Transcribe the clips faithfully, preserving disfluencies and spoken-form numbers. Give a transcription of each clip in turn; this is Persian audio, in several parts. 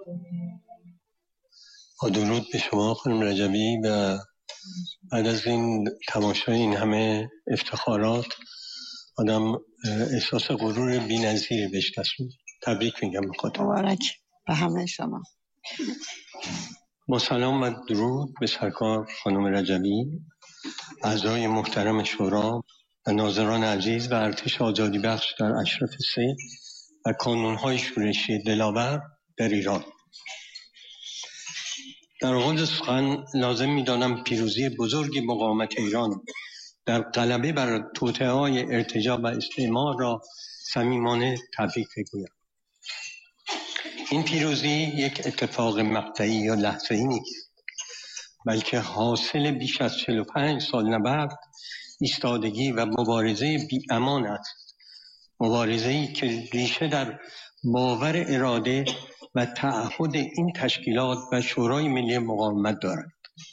با درود به شما خانم رجبی و بعد از این تماشای این همه افتخارات آدم احساس غرور بی‌نظیری بهش دست میده. تبریک میگم به خاطر. مبارک به همه شما. با سلام و درود به سرکار خانم رجبی، اعضای محترم شورا و ناظران عزیز و ارتش آزادی بخش در اشرف سه و کانون‌های شورشی دلاور در ایران. در آغاز سخن لازم می‌دانم پیروزی بزرگ مقاومت ایران در غلبه بر توطئه‌های ارتجاع و استعمار را صمیمانه تبریک بگویم. این پیروزی یک اتفاق مقطعی یا لحظه‌ای نیست، بلکه حاصل بیش از چهل و پنج سال نبرد، ایستادگی و مبارزه بی‌امان است. مبارزه‌ای که ریشه در باور اراده و تعهد این تشکیلات و شورای ملی مقاومت دارد.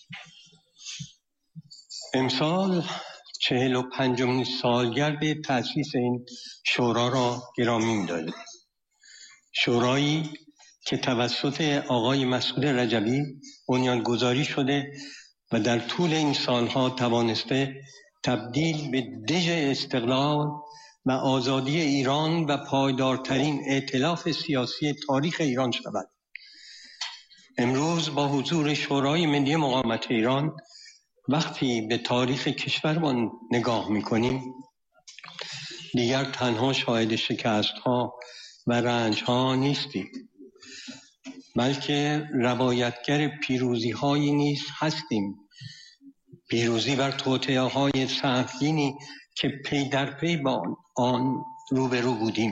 امسال چهل و پنجمین سالگرد تأسیس این شورا را گرامی می‌داریم. شورایی که توسط آقای مسعود رجبی بنیانگذاری شده و در طول این سالها توانسته تبدیل به دژ استقلال و آزادی ایران و پایدارترین ائتلاف سیاسی تاریخ ایران شود. امروز با حضور شورای ملی مقاومت ایران وقتی به تاریخ کشورمان نگاه می‌کنیم، دیگر تنها شاهد شکست‌ها و رنج‌ها نیستیم، بلکه روایتگر پیروزی‌هایی نیز هستیم. پیروزی بر توطئه‌های سهمگینی که پی در پی با آن روبرو بودیم.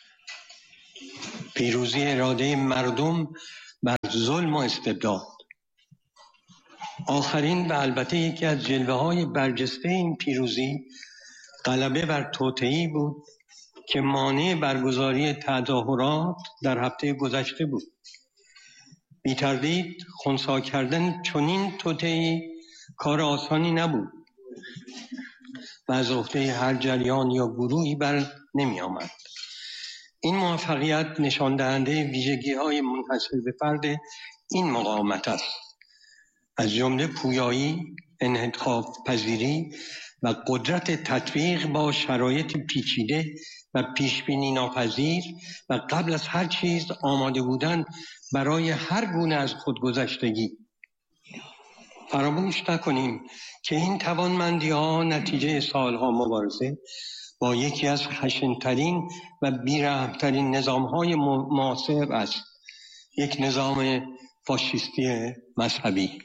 پیروزی اراده مردم بر ظلم و استبداد. آخرین و البته یکی از جلوه‌های برجسته این پیروزی غلبه بر توطئه‌ای بود که مانع برگزاری تظاهرات در هفته گذشته بود. بی تردید خنثی کردن چنین توطئه‌ای کار آسانی نبود و از عهده هر جریان یا گروهی بر نمی آمد. این موفقیت نشان دهنده ویژگی‌های منحصر به فرد این مقاومت است، از جمله پویایی، انعطاف پذیری و قدرت تطبیق با شرایط پیچیده و پیشبینی ناپذیر و قبل از هر چیز آماده بودن برای هر گونه از خودگذشتگی. فراموش نکنیم که این توانمندی‌ها نتیجه سالها مبارزه با یکی از خشن‌ترین و بی‌رحم‌ترین نظام‌های معاصر است، یک نظام فاشیستی مذهبی.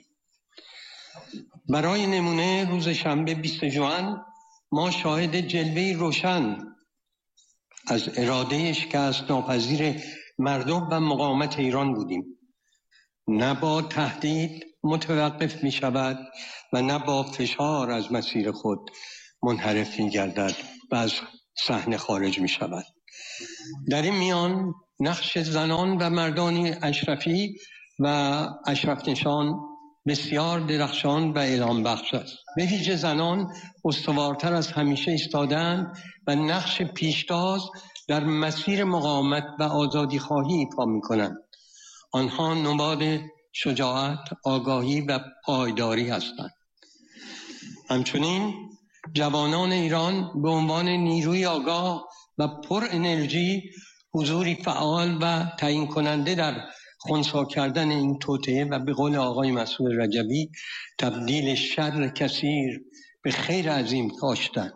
برای نمونه روز شنبه بیست ژوئن ما شاهد جلوه‌ای روشن از اراده شکست ناپذیر مردم و مقاومت ایران بودیم. نه با تهدید متوقف می شود و نه با فشار از مسیر خود منحرف می گردد و از صحنه خارج می شود. در این میان نقش زنان و مردان اشرفی و اشرف نشان بسیار درخشان و الهام بخش است. به ویژه زنان استوارتر از همیشه ایستادند و نقش پیشتاز در مسیر مقاومت و آزادی خواهی ایفا می کنند. آنها نماد شجاعت، آگاهی و پایداری هستند. همچنین جوانان ایران به عنوان نیروی آگاه و پر انرژی حضوری فعال و تعیین کننده در خنثی کردن این توطئه و به قول آقای مسعود رجبی تبدیل شر کثیر به خیر عظیم داشتند.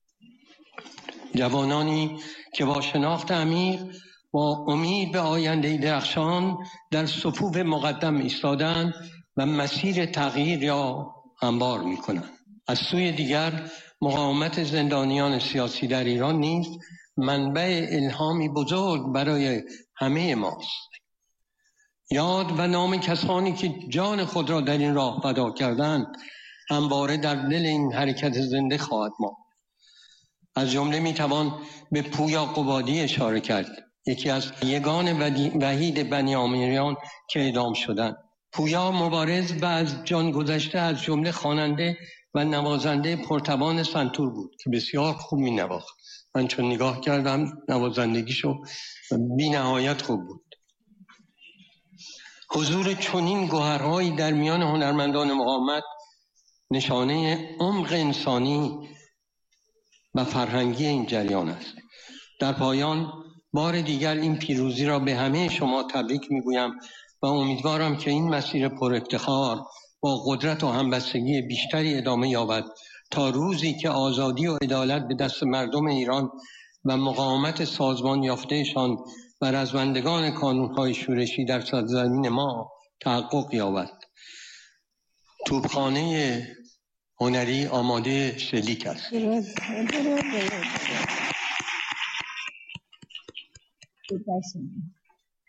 جوانانی که با شناخت عمیق، با امید به آینده درخشان در صفوف مقدم ایستادند و مسیر تغییر را هموار می‌کنند. از سوی دیگر مقاومت زندانیان سیاسی در ایران نیز منبع الهامی بزرگ برای همه ماست. یاد و نام کسانی که جان خود را در این راه فدا کردند همواره در دل این حرکت زنده خواهد ماند. از جمله میتوان به پویا قبادی اشاره کرد، یکی از یگان وحید بنی آمیریان که اعدام شدند. پویا مبارز و از جان گذشته از جمله خواننده و نوازنده پرتوان سنتور بود که بسیار خوب می نواخت. من چون نگاه کردم نوازندگیشو بی نهایت خوب بود. حضور چنین گوهرهایی در میان هنرمندان مقاومت نشانه عمق انسانی و فرهنگی این جریان است. در پایان بار دیگر این پیروزی را به همه شما تبریک میگویم و امیدوارم که این مسیر پر افتخار با قدرت و همبستگی بیشتری ادامه یابد تا روزی که آزادی و عدالت به دست مردم ایران و مقاومت سازمان یافتهشان و رزمندگان کانونهای شورشی در سرزمین ما تحقق یابد. توپخانه هنری آماده شلیک است. درود.